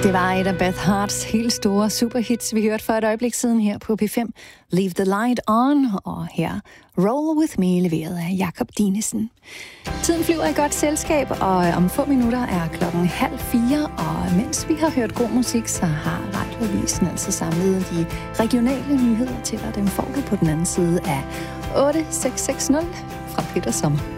Det var et af Beth Harts helt store superhits, vi hørte for et øjeblik siden her på P5. Leave the Light On, og her Roll With Me, leveret af Jakob Dinesen. Tiden flyver i godt selskab, og om få minutter er 3:30, og mens vi har hørt god musik, så har Radioavisen altså samlet de regionale nyheder til dig. Dem får du på den anden side af 8660 fra Peter Sommer.